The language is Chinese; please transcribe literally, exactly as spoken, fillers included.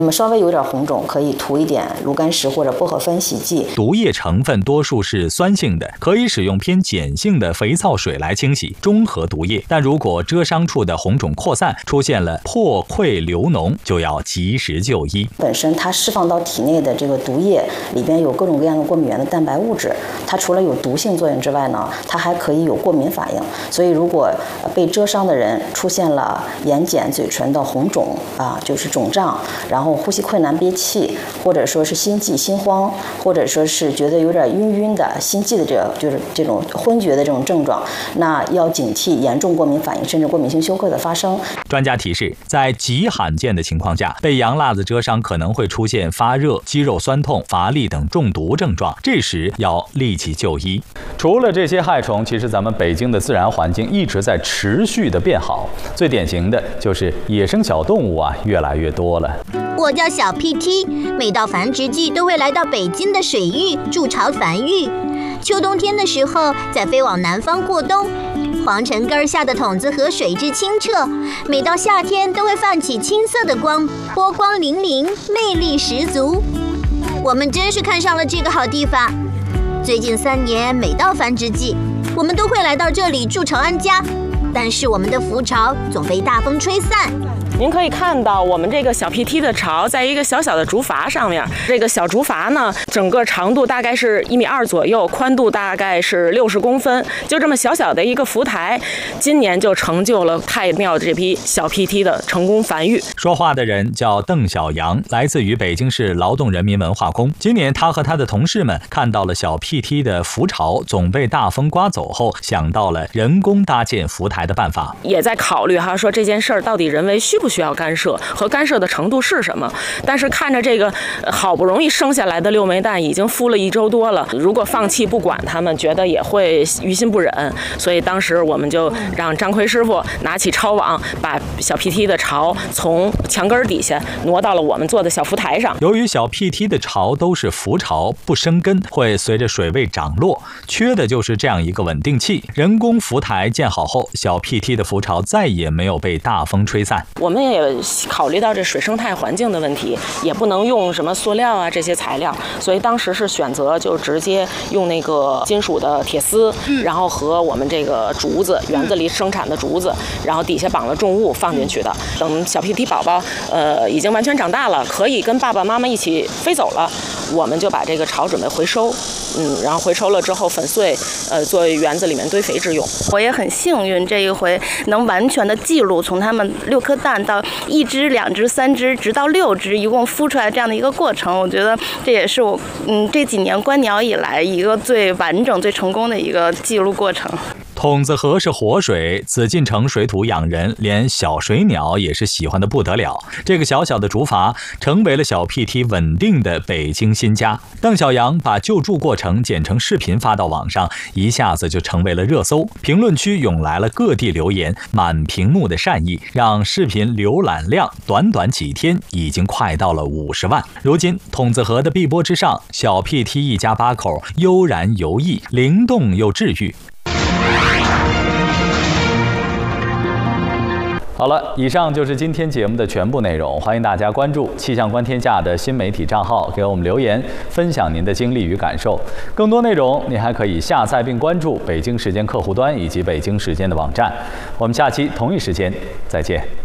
那么稍微有点红肿，可以涂一点炉甘石或者薄荷酚洗剂。 毒液成分多数是酸性的，可以使用偏碱性的肥皂水来清洗，中和毒液。但如果蛰伤处的红肿扩散，出现了破溃流脓，就要及时就医。 本身它释放到体内的这个毒液里边有各种各样的过敏原的蛋白物质，它除了有毒性作用之外呢，它还可以有过敏反应。所以如果被蛰伤的人出现了眼睑、嘴唇的红肿啊，就是肿胀，然后呼吸困难、憋气，或者说是心悸、心慌，或者说是觉得有点晕晕的、心悸的这个就是这种昏厥的这种症状，那要警惕严重过敏反应甚至过敏性休克的发生。 专家提示，在极罕见的情况下，被洋辣子蛰伤可能会出现发热、肌肉酸痛、乏力等中毒症状，这时要立即就医。除了这些害虫，其实咱们北京的自然环境一直在持续的变好，最典型的就是野生小动物啊越来越多了。 我叫小 P T， 每到繁殖季都会来到北京的水域筑巢繁育。秋冬天的时候，再飞往南方过冬。黄尘根下的筒子河水质清澈，每到夏天都会泛起青色的光，波光粼粼，魅力十足。我们真是看上了这个好地方。最近三年，每到繁殖季，我们都会来到这里筑巢安家，但是我们的浮巢总被大风吹散。 您可以看到我们这个小 P T 的巢在一个小小的竹筏上面，这个小竹筏呢，整个长度大概是一米二左右，宽度大概是六十公分，就这么小小的一个浮台，今年就成就了太庙这批小 P T 的成功繁育。 说话的人叫邓小阳，来自于北京市劳动人民文化宫。今年他和他的同事们看到了小 P T 的浮巢总被大风刮走后，想到了人工搭建浮台的办法， 也在考虑哈，说这件事儿到底人为需不需要干涉和干涉的程度是什么。但是看着这个好不容易生下来的六枚蛋已经孵了一周多了，如果放弃不管它们，觉得也会于心不忍，所以当时我们就让张奎师傅拿起抄网，把小 P T 的巢从墙根底下挪到了我们做的小浮台上。 由于小 P T 的巢都是浮巢，不生根，会随着水位涨落，缺的就是这样一个稳定器。人工浮台建好后，小 P T 的浮巢再也没有被大风吹散。 我们也考虑到这水生态环境的问题，也不能用什么塑料啊这些材料，所以当时是选择就直接用那个金属的铁丝，然后和我们这个竹子，园子里生产的竹子，然后底下绑了重物放进去的。等小 P T 宝宝呃已经完全长大了，可以跟爸爸妈妈一起飞走了，我们就把这个巢准备回收，嗯，然后回收了之后粉碎，呃，作为园子里面堆肥之用。 我也很幸运，这一回能完全的记录从他们六颗蛋到一只、两只、三只，直到六只，一共孵出来这样的一个过程。我觉得这也是我嗯这几年观鸟以来一个最完整、最成功的一个记录过程。 筒子河是活水，紫禁城水土养人，连小水鸟也是喜欢的不得了。这个小小的竹筏成为了小 P T 稳定的北京新家。邓小阳把救助过程剪成视频发到网上，一下子就成为了热搜。评论区涌来了各地留言，满屏幕的善意，让视频浏览量短短几天已经快到了五十万。如今，筒子河的碧波之上，小 P T 一家八口悠然游弋，灵动又治愈。好了，以上就是今天节目的全部内容。欢迎大家关注气象观天下的新媒体账号，给我们留言，分享您的经历与感受。更多内容，您还可以下载并关注北京时间客户端以及北京时间的网站。我们下期同一时间再见。